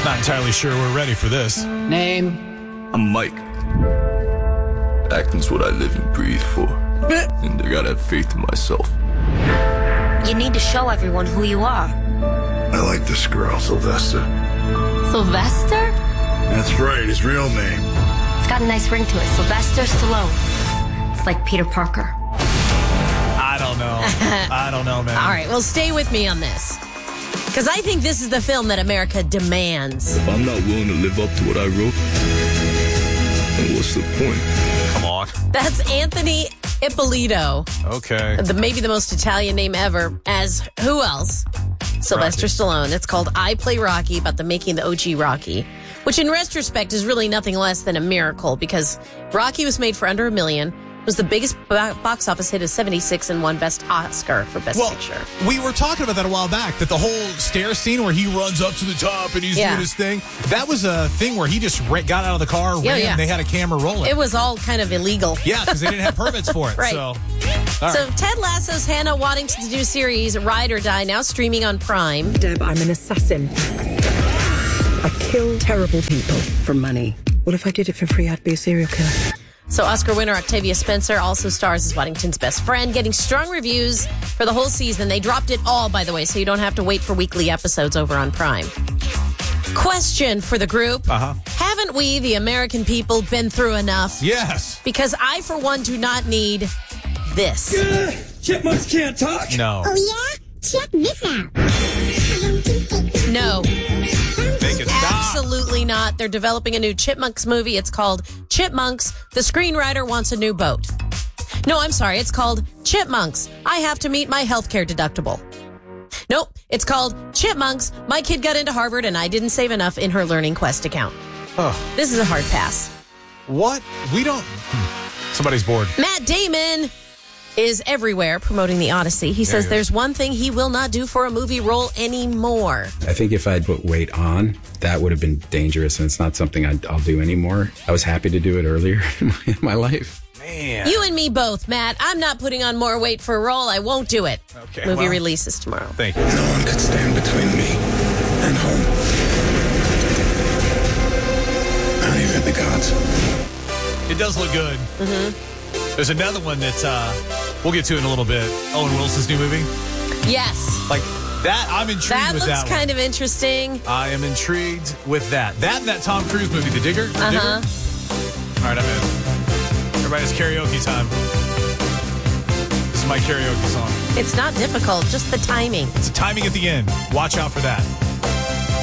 Not entirely sure we're ready for this. Name? I'm Mike. Acting's what I live and breathe for. And I gotta have faith in myself. You need to show everyone who you are. I like this girl, Sylvester. Sylvester? That's right, his real name. It's got a nice ring to it. Sylvester Stallone. It's like Peter Parker. I don't know. I don't know, man. All right, well, stay with me on this. Because I think this is the film that America demands. If I'm not willing to live up to what I wrote, then what's the point? Come on. That's Anthony Ippolito. Okay. Maybe the most Italian name ever. As who else? Sylvester Stallone. It's called I Play Rocky, about the making of the OG Rocky, which in retrospect is really nothing less than a miracle because Rocky was made for under $1 million. It was the biggest box office hit of '76 and won Best Oscar for Best Picture. We were talking about that a while back, that the whole stair scene where he runs up to the top and he's doing his thing, that was a thing where he just got out of the car, and they had a camera rolling. It was all kind of illegal. Yeah, because they didn't have permits for it. Right. So Ted Lasso's Hannah Waddington's new series, Ride or Die, now streaming on Prime. Deb, I'm an assassin. I kill terrible people for money. What if I did it for free? I'd be a serial killer. So Oscar winner Octavia Spencer also stars as Waddington's best friend, getting strong reviews for the whole season. They dropped it all, by the way, so you don't have to wait for weekly episodes over on Prime. Question for the group. Haven't we, the American people, been through enough? Yes. Because I, for one, do not need this. Chipmunks can't talk. No. Oh, yeah? Check this out. No. Make it stop. Absolutely not. They're developing a new Chipmunks movie. It's called Chipmunks. The screenwriter wants a new boat. No, I'm sorry. It's called Chipmunks. I have to meet my healthcare deductible. Nope. It's called Chipmunks. My kid got into Harvard and I didn't save enough in her Learning Quest account. Oh. This is a hard pass. What? We don't... Somebody's bored. Matt Damon is everywhere promoting The Odyssey. He says there's one thing he will not do for a movie role anymore. I think if I'd put weight on, that would have been dangerous, and it's not something I'll do anymore. I was happy to do it earlier in my life. Man. You and me both, Matt. I'm not putting on more weight for a role. I won't do it. Okay. Movie releases tomorrow. Thank you. No one could stand between me and home. Not even the gods. It does look good. Mm-hmm. There's another one that we'll get to in a little bit. Owen Wilson's new movie. Yes. Like that, I'm intrigued That with looks that kind of interesting. I am intrigued with that. That and that Tom Cruise movie, The Digger. Uh-huh. Digger? All right, I'm in. Everybody's karaoke time. This is my karaoke song. It's not difficult, just the timing. It's a timing at the end. Watch out for that.